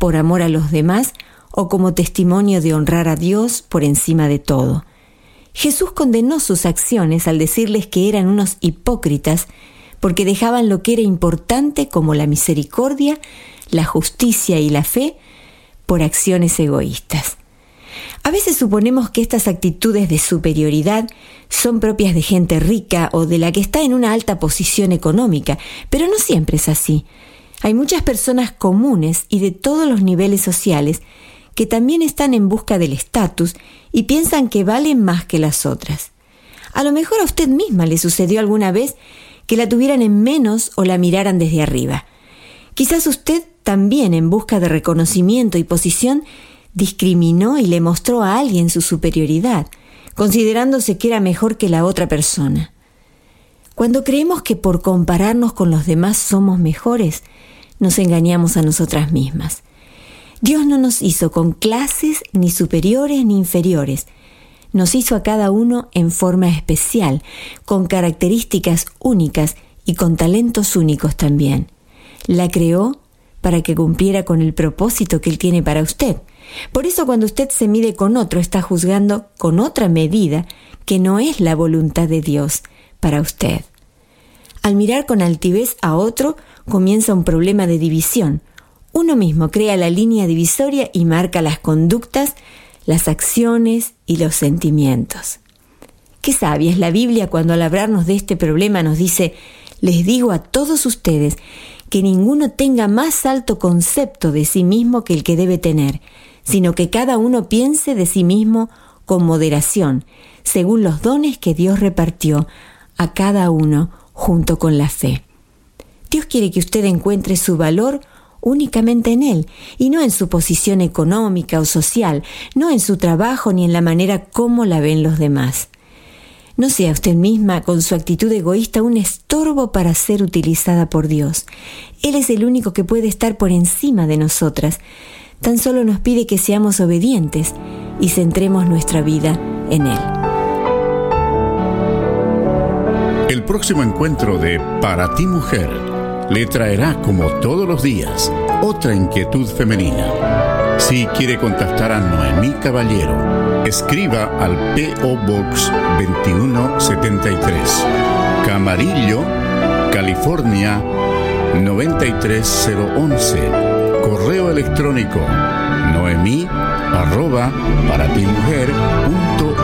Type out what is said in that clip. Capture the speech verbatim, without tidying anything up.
por amor a los demás o como testimonio de honrar a Dios por encima de todo. Jesús condenó sus acciones al decirles que eran unos hipócritas porque dejaban lo que era importante como la misericordia, la justicia y la fe por acciones egoístas. A veces suponemos que estas actitudes de superioridad son propias de gente rica o de la que está en una alta posición económica, pero no siempre es así. Hay muchas personas comunes y de todos los niveles sociales que también están en busca del estatus y piensan que valen más que las otras. A lo mejor a usted misma le sucedió alguna vez que la tuvieran en menos o la miraran desde arriba. Quizás usted también, en busca de reconocimiento y posición, discriminó y le mostró a alguien su superioridad, considerándose que era mejor que la otra persona. Cuando creemos que por compararnos con los demás somos mejores, nos engañamos a nosotras mismas. Dios no nos hizo con clases ni superiores ni inferiores. Nos hizo a cada uno en forma especial, con características únicas y con talentos únicos también. La creó para que cumpliera con el propósito que Él tiene para usted. Por eso cuando usted se mide con otro, está juzgando con otra medida que no es la voluntad de Dios para usted. Al mirar con altivez a otro, comienza un problema de división. Uno mismo crea la línea divisoria y marca las conductas, las acciones y los sentimientos. Qué sabia es la Biblia cuando al hablarnos de este problema nos dice: les digo a todos ustedes que ninguno tenga más alto concepto de sí mismo que el que debe tener, sino que cada uno piense de sí mismo con moderación, según los dones que Dios repartió a cada uno junto con la fe. Dios quiere que usted encuentre su valor únicamente en Él, y no en su posición económica o social, no en su trabajo ni en la manera como la ven los demás. No sea usted misma, con su actitud egoísta, un estorbo para ser utilizada por Dios. Él es el único que puede estar por encima de nosotras. Tan solo nos pide que seamos obedientes y centremos nuestra vida en Él. El próximo encuentro de Para ti, Mujer le traerá, como todos los días, otra inquietud femenina. Si quiere contactar a Noemí Caballero, escriba al P O Box veintiuno setenta y tres, Camarillo, California noventa y tres cero once. Correo electrónico noemí arroba para ti mujer punto